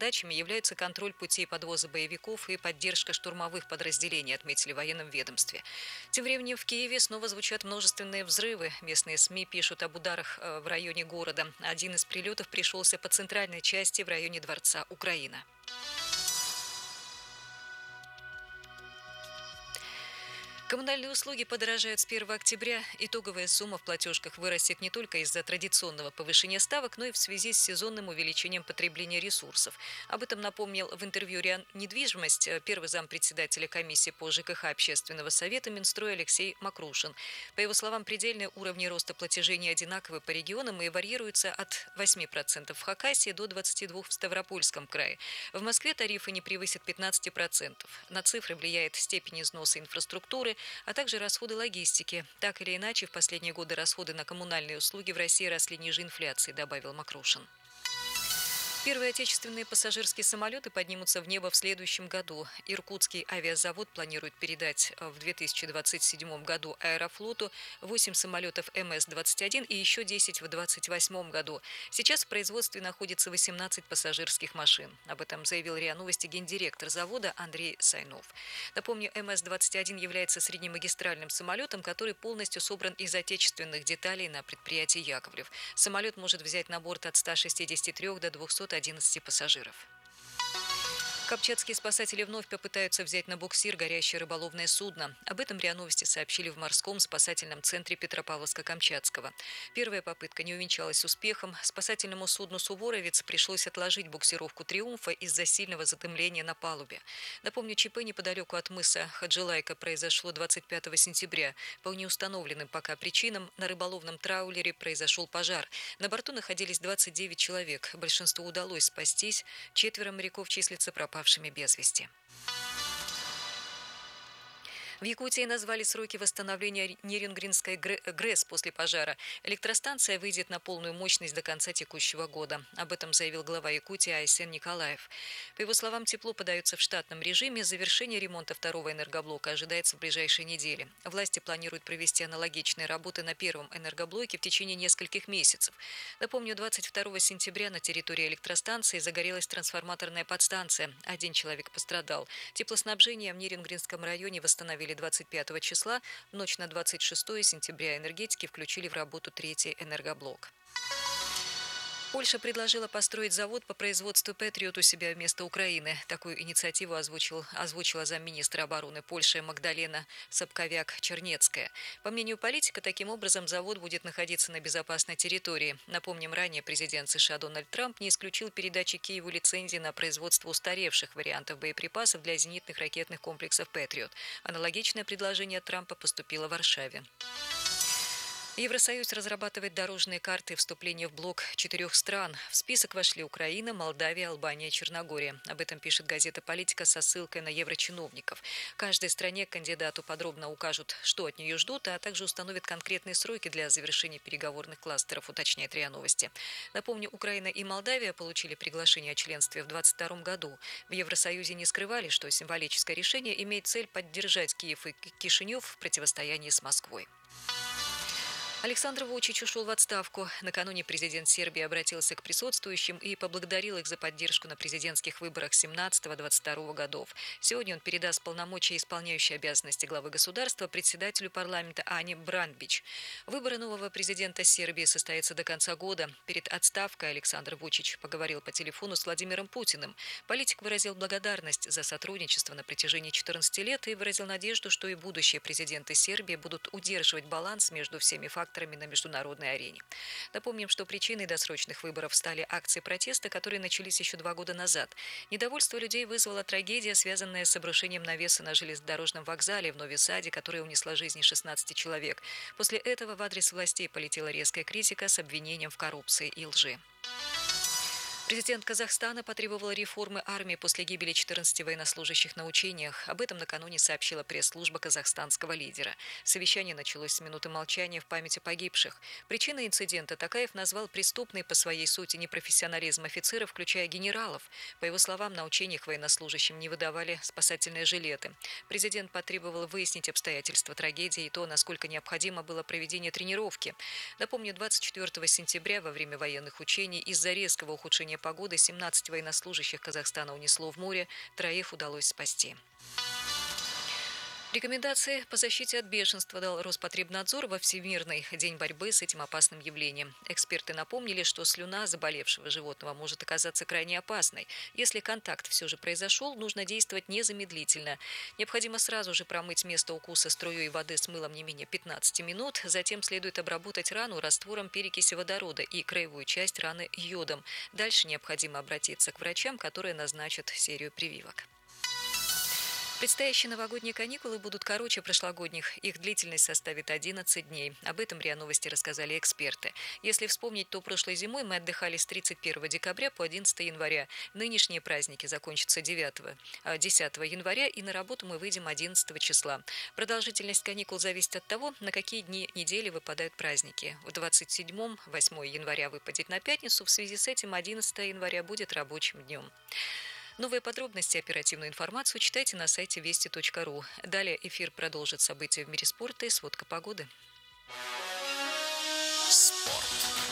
задачами являются контроль путей подвоза боевиков и поддержка штурмовых подразделений, отметили в военном ведомстве. Тем временем в Киеве снова звучат множественные взрывы. Местные СМИ пишут об ударах в районе города. Один из прилетов пришелся по центральной части в районе Дворца Украина. Коммунальные услуги подорожают с 1 октября. Итоговая сумма в платежках вырастет не только из-за традиционного повышения ставок, но и в связи с сезонным увеличением потребления ресурсов. Об этом напомнил в интервью РИА Недвижимость первый зампредседателя комиссии по ЖКХ Общественного совета Минстрой Алексей Макрушин. По его словам, предельные уровни роста платежей не одинаковы по регионам и варьируются от 8% в Хакасии до 22% в Ставропольском крае. В Москве тарифы не превысят 15%. На цифры влияет степень износа инфраструктуры, а также расходы логистики. Так или иначе, в последние годы расходы на коммунальные услуги в России росли ниже инфляции, добавил Макрушин. Первые отечественные пассажирские самолеты поднимутся в небо в следующем году. Иркутский авиазавод планирует передать в 2027 году Аэрофлоту 8 самолетов МС-21 и еще 10 в 2028 году. Сейчас в производстве находится 18 пассажирских машин. Об этом заявил РИА Новости гендиректор завода Андрей Сайнов. Напомню, МС-21 является среднемагистральным самолетом, который полностью собран из отечественных деталей на предприятии Яковлев. Самолет может взять на борт от 163 до 211 пассажиров. Камчатские спасатели вновь попытаются взять на буксир горящее рыболовное судно. Об этом РИА Новости сообщили в морском спасательном центре Петропавловска-Камчатского. Первая попытка не увенчалась успехом. Спасательному судну «Суворовец» пришлось отложить буксировку «Триумфа» из-за сильного задымления на палубе. Напомню, ЧП неподалеку от мыса Хаджилайка произошло 25 сентября. По неустановленным пока причинам на рыболовном траулере произошел пожар. На борту находились 29 человек. Большинству удалось спастись. 4 моряков числятся пропавшими без вести. В Якутии назвали сроки восстановления Нерюнгринской ГРЭС после пожара. Электростанция выйдет на полную мощность до конца текущего года. Об этом заявил глава Якутии Айсен Николаев. По его словам, тепло подается в штатном режиме. Завершение ремонта второго энергоблока ожидается в ближайшие недели. Власти планируют провести аналогичные работы на первом энергоблоке в течение нескольких месяцев. Напомню, 22 сентября на территории электростанции загорелась трансформаторная подстанция. 1 человек пострадал. Теплоснабжение в Нерюнгринском районе восстановили 25 числа. В ночь на 26 сентября энергетики включили в работу третий энергоблок. Польша предложила построить завод по производству «Патриот» у себя вместо Украины. Такую инициативу озвучила замминистра обороны Польши Магдалена Сапковяк-Чернецкая. По мнению политика, таким образом завод будет находиться на безопасной территории. Напомним, ранее президент США Дональд Трамп не исключил передачи Киеву лицензии на производство устаревших вариантов боеприпасов для зенитных ракетных комплексов «Патриот». Аналогичное предложение от Трампа поступило в Варшаве. Евросоюз разрабатывает дорожные карты вступления в блок 4 стран. В список вошли Украина, Молдавия, Албания и Черногория. Об этом пишет газета «Политика» со ссылкой на еврочиновников. Каждой стране кандидату подробно укажут, что от нее ждут, а также установят конкретные сроки для завершения переговорных кластеров, уточняет РИА Новости. Напомню, Украина и Молдавия получили приглашение о членстве в 2022 году. В Евросоюзе не скрывали, что символическое решение имеет цель поддержать Киев и Кишинев в противостоянии с Москвой. Александр Вучич ушел в отставку. Накануне президент Сербии обратился к присутствующим и поблагодарил их за поддержку на президентских выборах 17-22 годов. Сегодня он передаст полномочия исполняющей обязанности главы государства председателю парламента Ане Брандбич. Выборы нового президента Сербии состоятся до конца года. Перед отставкой Александр Вучич поговорил по телефону с Владимиром Путиным. Политик выразил благодарность за сотрудничество на протяжении 14 лет и выразил надежду, что и будущие президенты Сербии будут удерживать баланс между всеми факторами на международной арене. Напомним, что причиной досрочных выборов стали акции протеста, которые начались еще 2 года назад. Недовольство людей вызвала трагедия, связанная с обрушением навеса на железнодорожном вокзале в Нови-Саде, которая унесла жизни 16 человек. После этого в адрес властей полетела резкая критика с обвинением в коррупции и лжи. Президент Казахстана потребовал реформы армии после гибели 14 военнослужащих на учениях. Об этом накануне сообщила пресс-служба казахстанского лидера. Совещание началось с минуты молчания в память о погибших. Причиной инцидента Токаев назвал преступный по своей сути непрофессионализм офицеров, включая генералов. По его словам, на учениях военнослужащим не выдавали спасательные жилеты. Президент потребовал выяснить обстоятельства трагедии и то, насколько необходимо было проведение тренировки. Напомню, 24 сентября во время военных учений из-за резкого ухудшения ухудшения погоды 17 военнослужащих Казахстана унесло в море, 3 удалось спасти. Рекомендации по защите от бешенства дал Роспотребнадзор во Всемирный день борьбы с этим опасным явлением. Эксперты напомнили, что слюна заболевшего животного может оказаться крайне опасной. Если контакт все же произошел, нужно действовать незамедлительно. Необходимо сразу же промыть место укуса струей воды с мылом не менее 15 минут. Затем следует обработать рану раствором перекиси водорода и краевую часть раны йодом. Дальше необходимо обратиться к врачам, которые назначат серию прививок. Предстоящие новогодние каникулы будут короче прошлогодних. Их длительность составит 11 дней. Об этом РИА Новости рассказали эксперты. Если вспомнить, то прошлой зимой мы отдыхали с 31 декабря по 11 января. Нынешние праздники закончатся 10 января, и на работу мы выйдем 11 числа. Продолжительность каникул зависит от того, на какие дни недели выпадают праздники. В 27-8 января выпадет на пятницу, в связи с этим 11 января будет рабочим днем. Новые подробности и оперативную информацию читайте на сайте вести.ру. Далее эфир продолжит события в мире спорта и сводка погоды. Спорт.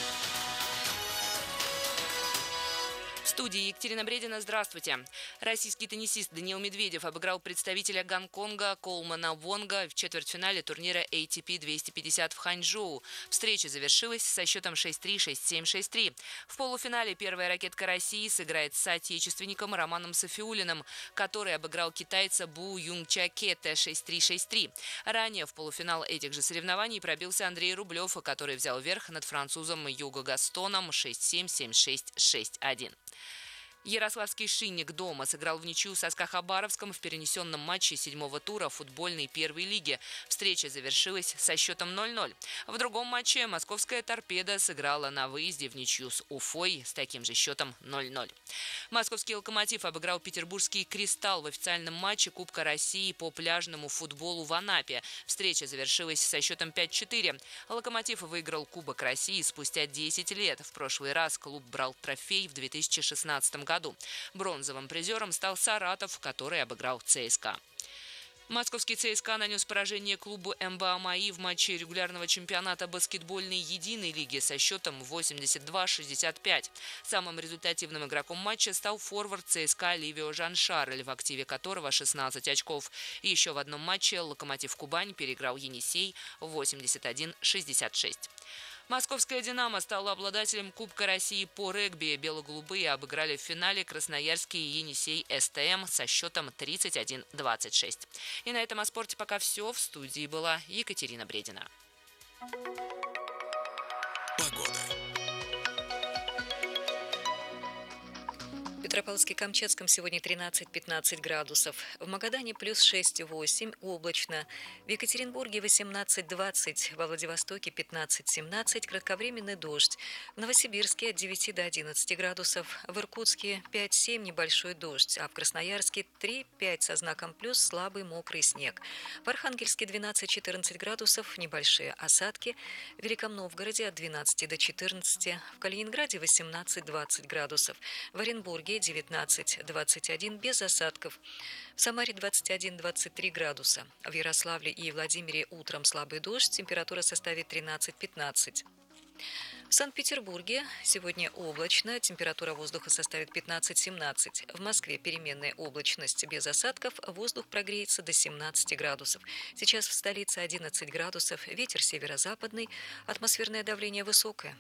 В студии Екатерина Бредина. Здравствуйте. Российский теннисист Даниил Медведев обыграл представителя Гонконга Коулмана Вонга в четвертьфинале турнира ATP 250 в Ханчжоу. Встреча завершилась со счетом 6-3, 6-7, 6-3. В полуфинале первая ракетка России сыграет с соотечественником Романом Сафиуллиным, который обыграл китайца Бу Юнгчакета 6-3, 6-3. Ранее в полуфинал этих же соревнований пробился Андрей Рублев, который взял верх над французом Юго Гастоном 6-7, 7-6, 6-1. Ярославский «Шинник» дома сыграл в ничью со СКА Хабаровском в перенесенном матче 7-го тура футбольной первой лиги. Встреча завершилась со счетом 0-0. В другом матче московская «Торпеда» сыграла на выезде в ничью с Уфой с таким же счетом 0-0. Московский «Локомотив» обыграл петербургский «Кристалл» в официальном матче Кубка России по пляжному футболу в Анапе. Встреча завершилась со счетом 5-4. «Локомотив» выиграл Кубок России спустя 10 лет. В прошлый раз клуб брал трофей в 2016 году. Бронзовым призером стал Саратов, который обыграл ЦСКА. Московский ЦСКА нанес поражение клубу МБА МАИ в матче регулярного чемпионата баскетбольной единой лиги со счетом 82-65. Самым результативным игроком матча стал форвард ЦСКА Ливио Жан-Шарль, в активе которого 16 очков. И еще в одном матче «Локомотив Кубань» переиграл «Енисей» 81-66. Московская «Динамо» стала обладателем Кубка России по регби. Бело-голубые обыграли в финале красноярский «Енисей СТМ» со счетом 31-26. И на этом о спорте пока все. В студии была Екатерина Бредина. Погода. В Петропавловске-Камчатском сегодня 13-15 градусов. В Магадане плюс 6-8, облачно. В Екатеринбурге 18-20, во Владивостоке 15-17, кратковременный дождь. В Новосибирске от 9 до 11 градусов. В Иркутске 5-7, небольшой дождь. А в Красноярске 3-5 со знаком плюс, слабый мокрый снег. В Архангельске 12-14 градусов, небольшие осадки. В Великом Новгороде от 12 до 14. В Калининграде 18-20 градусов. В Оренбурге 19-21 без осадков. В Самаре 21-23 градуса. В Ярославле и Владимире утром слабый дождь, температура составит 13-15. В Санкт-Петербурге сегодня облачно, температура воздуха составит 15-17. В Москве переменная облачность без осадков, воздух прогреется до 17 градусов. Сейчас в столице 11 градусов, ветер северо-западный, атмосферное давление высокое.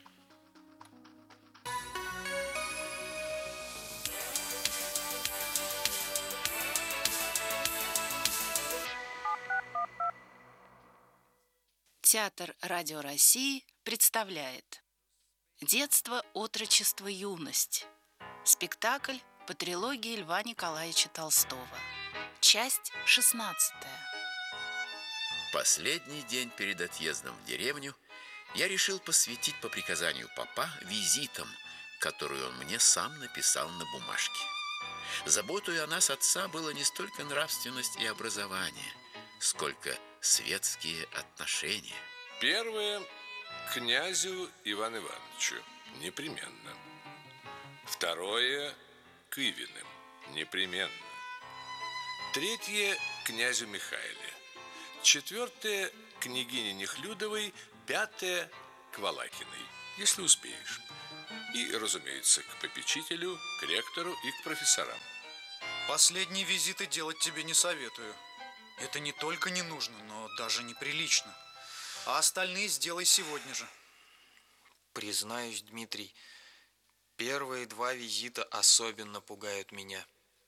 Театр Радио России представляет «Детство, отрочество, юность». Спектакль по трилогии Льва Николаевича Толстого. Часть 16. Последний день перед отъездом в деревню я решил посвятить по приказанию папа визитам, которую он мне сам написал на бумажке. Заботой о нас отца было не столько нравственность и образование, сколько светские отношения. Первое – князю Ивану Ивановичу, непременно. Второе – к Ивиным, непременно. Третье – князю Михаиле. Четвертое – княгине Нехлюдовой. Пятое – к Валакиной. если успеешь. И, разумеется, к попечителю, к ректору и к профессорам. Последние визиты делать тебе не советую. Это не только не нужно, но даже неприлично. А остальные сделай сегодня же. Признаюсь, Дмитрий, первые 2 визита особенно пугают меня.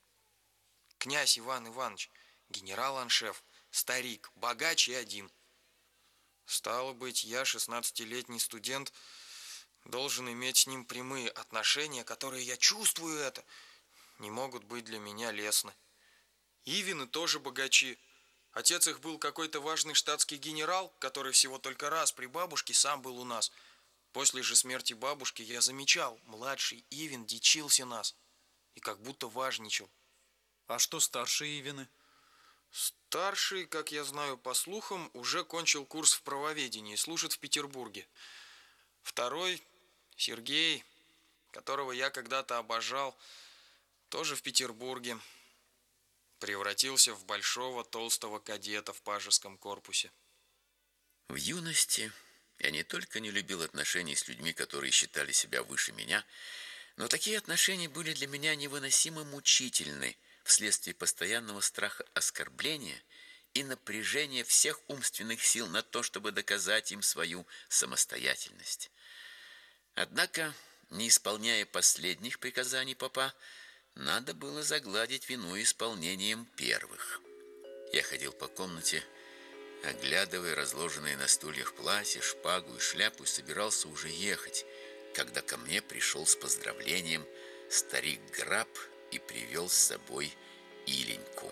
Князь Иван Иванович, генерал-аншеф, старик, богач и один. Стало быть, я, 16-летний студент, должен иметь с ним прямые отношения, которые, я чувствую это, не могут быть для меня лестны. Ивины тоже богачи. Отец их был какой-то важный штатский генерал, который всего только раз при бабушке сам был у нас. После же смерти бабушки я замечал, младший Ивин дичился нас и как будто важничал. А что старшие Ивины? Старший, как я знаю по слухам, уже кончил курс в правоведении, служит в Петербурге. Второй, Сергей, которого я когда-то обожал, тоже в Петербурге. Превратился в большого толстого кадета в пажеском корпусе. В юности я не только не любил отношений с людьми, которые считали себя выше меня, но такие отношения были для меня невыносимо мучительны вследствие постоянного страха оскорбления и напряжения всех умственных сил на то, чтобы доказать им свою самостоятельность. Однако, не исполняя последних приказаний папа, надо было загладить вину исполнением первых. Я ходил по комнате, оглядывая разложенные на стульях платья, шпагу и шляпу, и собирался уже ехать, когда ко мне пришел с поздравлением старик Граб и привел с собой Иленьку.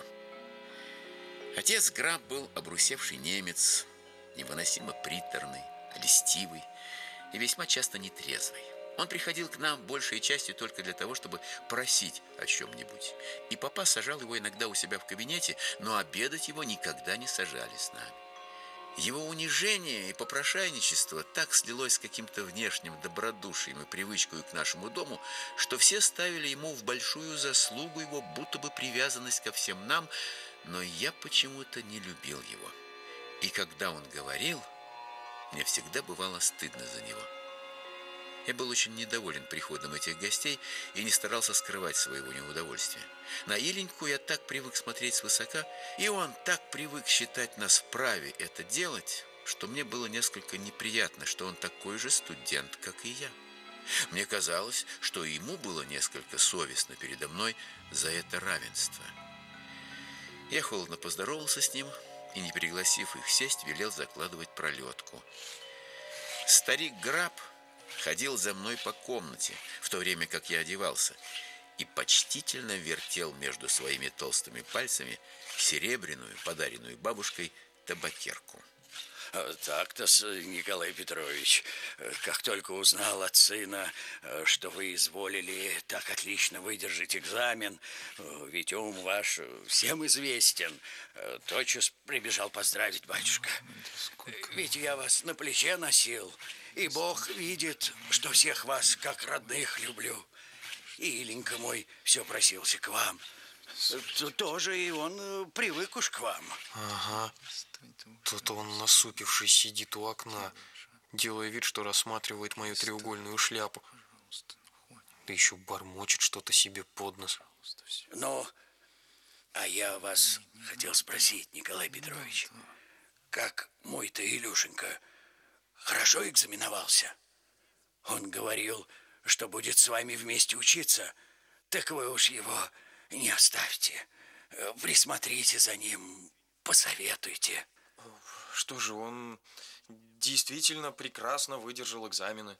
Отец Граб был обрусевший немец, невыносимо приторный, льстивый и весьма часто нетрезвый. Он приходил к нам большей частью только для того, чтобы просить о чем-нибудь. И папа сажал его иногда у себя в кабинете, но обедать его никогда не сажали с нами. Его унижение и попрошайничество так слилось с каким-то внешним добродушием и привычкой к нашему дому, что все ставили ему в большую заслугу его будто бы привязанность ко всем нам, но я почему-то не любил его. И когда он говорил, мне всегда бывало стыдно за него. Я был очень недоволен приходом этих гостей и не старался скрывать своего неудовольствия. На Иленьку я так привык смотреть свысока, и он так привык считать нас вправе это делать, что мне было несколько неприятно, что он такой же студент, как и я. Мне казалось, что ему было несколько совестно передо мной за это равенство. Я холодно поздоровался с ним и, не пригласив их сесть, велел закладывать пролетку. Старик Граб ходил за мной по комнате, в то время как я одевался, и почтительно вертел между своими толстыми пальцами серебряную, подаренную бабушкой, табакерку. Так-то, Николай Петрович, как только узнал от сына, что вы изволили так отлично выдержать экзамен, ведь ум ваш всем известен, тотчас прибежал поздравить, батюшка. Ведь я вас на плече носил, и Бог видит, что всех вас как родных люблю. И Иленька мой все просился к вам. Тоже и он привык уж к вам. Ага. Тут он, насупившись, сидит у окна, делая вид, что рассматривает мою треугольную шляпу. Да еще бормочет что-то себе под нос. Ну, а я вас хотел спросить, Николай Петрович, как мой-то Илюшенька хорошо экзаменовался? Он говорил, что будет с вами вместе учиться. Так вы уж его не оставьте. Присмотрите за ним, посоветуйте. Что же, он действительно прекрасно выдержал экзамены.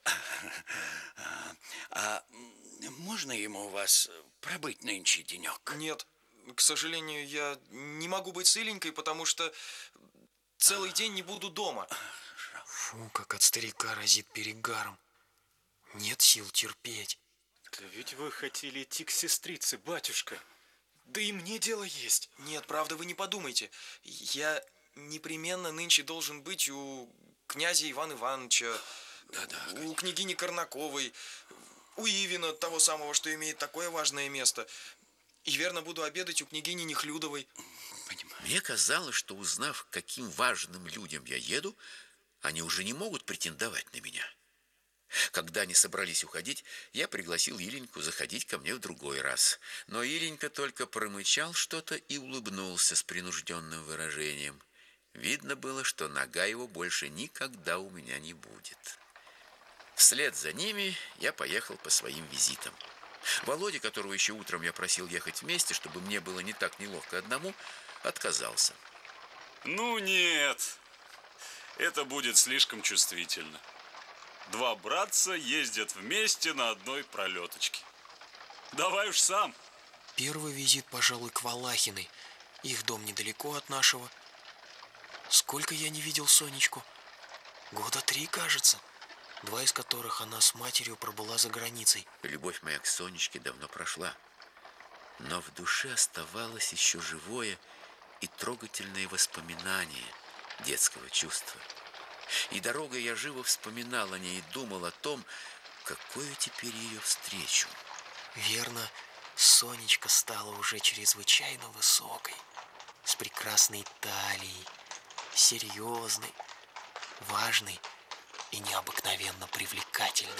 А можно ему у вас пробыть нынче денек? Нет, к сожалению, я не могу быть с Иленькой, потому что целый день не буду дома. Фу, как от старика разит перегаром. Нет сил терпеть. Да ведь вы хотели идти к сестрице, батюшка. Да и мне дело есть. Нет, правда, вы не подумайте. Я непременно нынче должен быть у князя Ивана Ивановича, у княгини Корнаковой, у Ивина, того самого, что имеет такое важное место. И верно буду обедать у княгини Нехлюдовой. Мне казалось, что, узнав, к каким важным людям я еду, они уже не могут претендовать на меня. Когда они собрались уходить, я пригласил Иленьку заходить ко мне в другой раз. Но Иленька только промычал что-то и улыбнулся с принужденным выражением. Видно было, что нога его больше никогда у меня не будет. Вслед за ними я поехал по своим визитам. Володя, которого еще утром я просил ехать вместе, чтобы мне было не так неловко одному, отказался. Ну нет, это будет слишком чувствительно. Два братца ездят вместе на одной пролеточке. Давай уж сам. Первый визит, пожалуй, к Валахиной. Их дом недалеко от нашего. Сколько я не видел Сонечку? 3 года, кажется. 2 из которых она с матерью пробыла за границей. Любовь моя к Сонечке давно прошла. Но в душе оставалось еще живое и трогательное воспоминание детского чувства. И дорогой я живо вспоминал о ней и думал о том, какую теперь ее встречу. Верно, Сонечка стала уже чрезвычайно высокой, с прекрасной талией, серьезной, важной и необыкновенно привлекательной.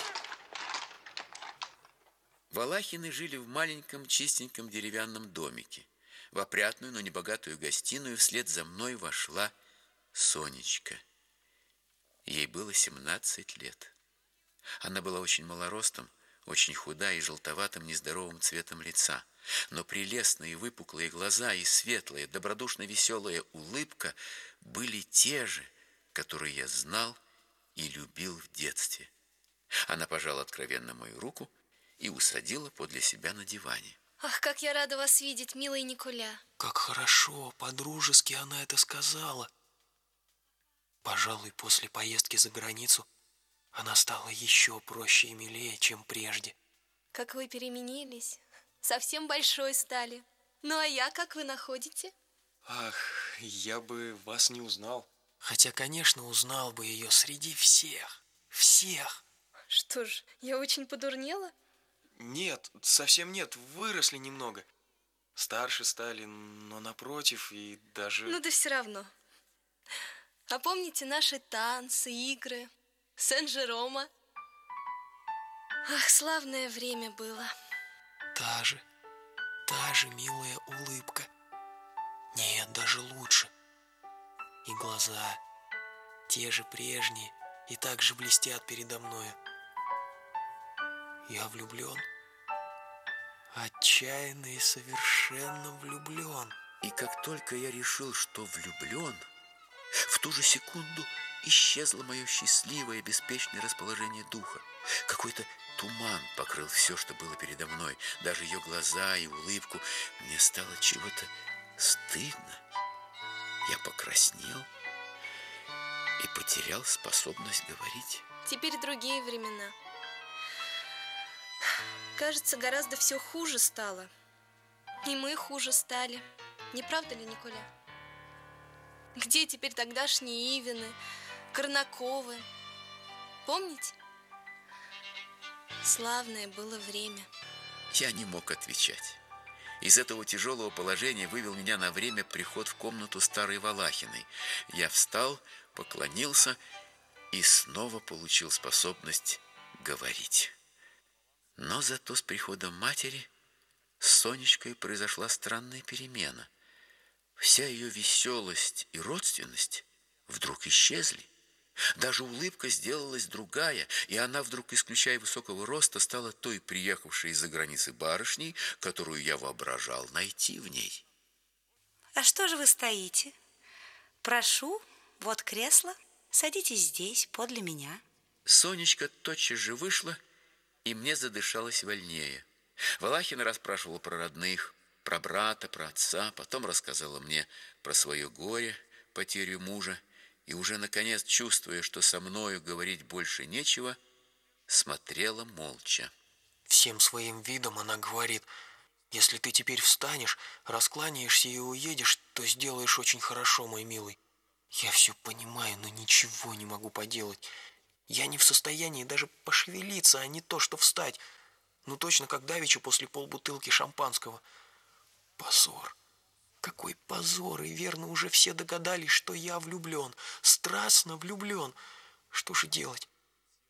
Валахины жили в маленьком чистеньком деревянном домике. В опрятную, но небогатую гостиную вслед за мной вошла Сонечка. Ей было 17 лет. Она была очень малоростом, очень худая и желтоватым нездоровым цветом лица. Но прелестные выпуклые глаза и светлая, добродушно веселая улыбка были те же, которые я знал и любил в детстве. Она пожала откровенно мою руку и усадила подле себя на диване. Ах, как я рада вас видеть, милый Николя. Как хорошо, по-дружески она это сказала. Пожалуй, после поездки за границу она стала еще проще и милее, чем прежде. Как вы переменились. Совсем большой стали. Ну, а я как вы находите? Ах, я бы вас не узнал. Хотя, конечно, узнал бы ее среди всех. Всех. Что ж, я очень подурнела? Нет, совсем нет, выросли немного. Старше стали, но напротив, и даже... Ну да все равно. А помните наши танцы, игры, Сен-Жерома? Ах, славное время было. Та же милая улыбка. Нет, даже лучше. И глаза те же прежние и так же блестят передо мною. Я влюблен. Отчаянно и совершенно влюблен. И как только я решил, что влюблен, в ту же секунду исчезло мое счастливое, беспечное расположение духа. Какой-то туман покрыл все, что было передо мной, даже ее глаза и улыбку. Мне стало чего-то стыдно. Я покраснел и потерял способность говорить. Теперь другие времена. Кажется, гораздо все хуже стало. И мы хуже стали. Не правда ли, Николя? Где теперь тогдашние Ивины, Корнаковы? Помните? Славное было время. Я не мог отвечать. Из этого тяжелого положения вывел меня на время приход в комнату старой Валахиной. Я встал, поклонился и снова получил способность говорить. Но зато с приходом матери с Сонечкой произошла странная перемена. Вся ее веселость и родственность вдруг исчезли. Даже улыбка сделалась другая, и она вдруг, исключая высокого роста, стала той приехавшей из-за границы барышней, которую я воображал найти в ней. А что же вы стоите? Прошу, вот кресло, садитесь здесь, подле меня. Сонечка тотчас же вышла, и мне задышалось вольнее. Валахина расспрашивала про родных, про брата, про отца, потом рассказала мне про свое горе, потерю мужа, и уже, наконец, чувствуя, что со мною говорить больше нечего, смотрела молча. Всем своим видом она говорит: если ты теперь встанешь, раскланяешься и уедешь, то сделаешь очень хорошо, мой милый. Я все понимаю, но ничего не могу поделать. Я не в состоянии даже пошевелиться, а не то, что встать. Ну, точно как давеча после полбутылки шампанского. Позор. Какой позор, и верно уже все догадались, что я влюблен, страстно влюблен. Что же делать?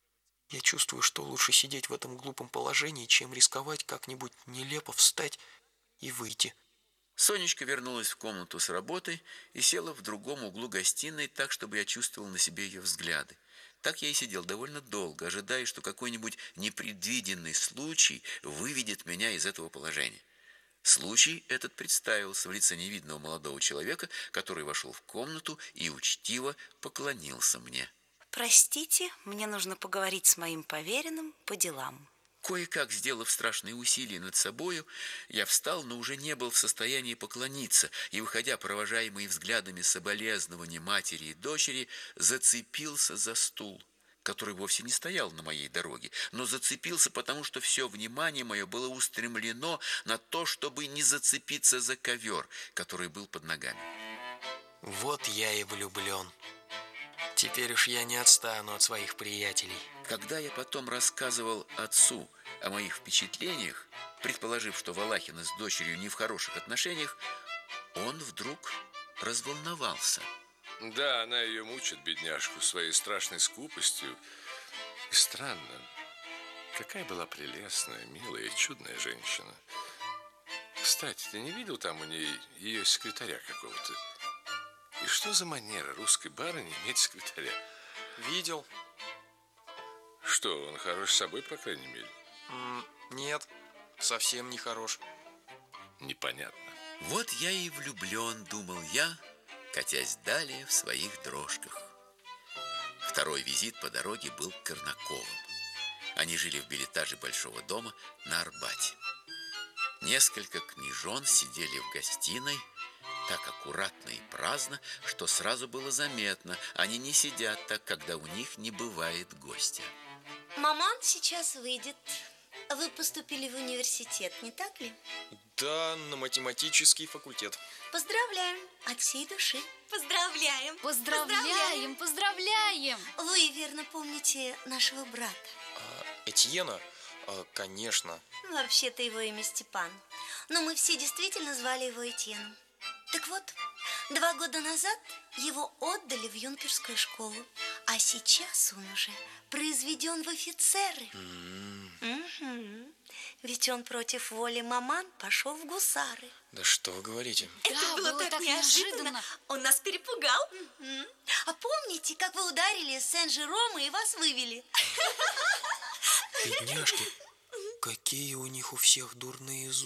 Я чувствую, что лучше сидеть в этом глупом положении, чем рисковать как-нибудь нелепо встать и выйти. Сонечка вернулась в комнату с работы и села в другом углу гостиной так, чтобы я чувствовал на себе ее взгляды. Так я и сидел довольно долго, ожидая, что какой-нибудь непредвиденный случай выведет меня из этого положения. Случай этот представился в лице невидного молодого человека, который вошел в комнату и учтиво поклонился мне. Простите, мне нужно поговорить с моим поверенным по делам. Кое-как, сделав страшные усилия над собою, я встал, но уже не был в состоянии поклониться, и, выходя, провожаемый взглядами соболезнования матери и дочери, зацепился за стул, который вовсе не стоял на моей дороге, но зацепился, потому что все внимание мое было устремлено на то, чтобы не зацепиться за ковер, который был под ногами. Вот я и влюблен. Теперь уж я не отстану от своих приятелей. Когда я потом рассказывал отцу о моих впечатлениях, предположив, что Валахина с дочерью не в хороших отношениях, он вдруг разволновался. Да, она ее мучит, бедняжку, своей страшной скупостью. И странно, какая была прелестная, милая и чудная женщина. Кстати, ты не видел там у ней ее секретаря какого-то? И что за манера русской барыни иметь секретаря? Видел. Что, он хорош собой, по крайней мере? Нет, совсем не хорош. Непонятно. Вот я и влюблен, думал я, катясь далее в своих дрожках. Второй визит по дороге был к Корнаковым. Они жили в бельэтаже большого дома на Арбате. Несколько княжон сидели в гостиной, так аккуратно и праздно, что сразу было заметно, они не сидят так, когда у них не бывает гостя. Маман сейчас выйдет. Вы поступили в университет, не так ли? Да, на математический факультет. Поздравляем от всей души. Поздравляем. Поздравляем, поздравляем. Вы верно помните нашего брата? Этьена? Конечно. Вообще-то его имя Степан. Но мы все действительно звали его Этьеном. Так вот, 2 года назад его отдали в юнкерскую школу, а сейчас он уже произведен в офицеры. Угу. Ведь он против воли маман пошел в гусары. Да что вы говорите? Это было так неожиданно. Он нас перепугал. А помните, как вы ударили Сен-Жерома и вас вывели? Бедняжки, какие у них у всех дурные зубы.